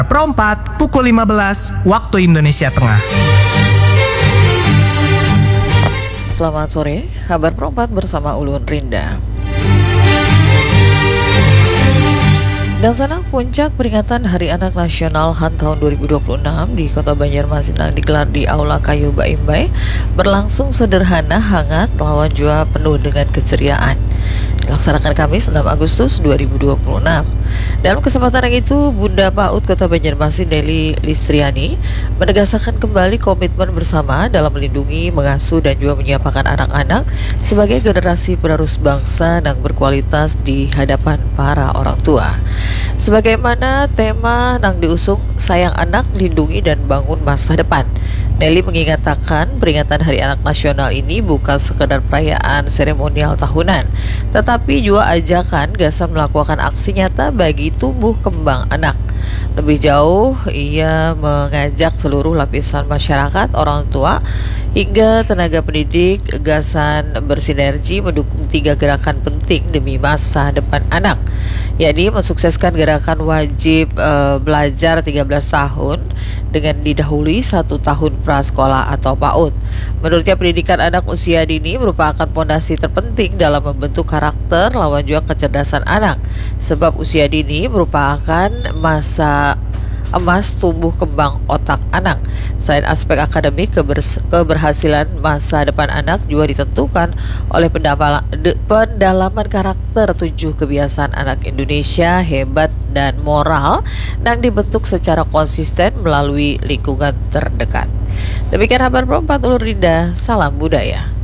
Pro 4 pukul 15 waktu Indonesia Tengah. Selamat sore, kabar Pro 4 bersama Ulun Rinda. Daksana puncak peringatan Hari Anak Nasional HAN tahun 2026 di Kota Banjarmasin yang digelar di Aula Kayu Baimbai berlangsung sederhana, hangat, lawan jua penuh dengan keceriaan. Dilaksanakan Kamis 6 Agustus 2026. Dalam kesempatan yang itu, Bunda PAUD Kota Banjarmasin Deli Listriani menegaskan kembali komitmen bersama dalam melindungi, mengasuh, dan juga menyiapkan anak-anak sebagai generasi penerus bangsa yang berkualitas di hadapan para orang tua. Sebagaimana tema yang diusung, sayang anak, lindungi dan bangun masa depan. Nelly mengingatkan peringatan Hari Anak Nasional ini bukan sekedar perayaan seremonial tahunan, tetapi juga ajakan gasa melakukan aksi nyata bagi tumbuh kembang anak. Lebih jauh, ia mengajak seluruh lapisan masyarakat, orang tua, hingga tenaga pendidik gasan bersinergi mendukung 3 gerakan penting demi masa depan anak, yakni mensukseskan gerakan wajib belajar 13 tahun dengan didahului 1 tahun prasekolah atau PAUD. Menurutnya, pendidikan anak usia dini merupakan fondasi terpenting dalam membentuk karakter lawan juga kecerdasan anak, sebab usia dini merupakan masa emas tumbuh kembang otak anak. Selain aspek akademik, keberhasilan masa depan anak juga ditentukan oleh pendalaman karakter 7 kebiasaan anak Indonesia hebat dan moral yang dibentuk secara konsisten melalui lingkungan terdekat. Demikian kabar Pro 4 Ulur Rinda, salam budaya.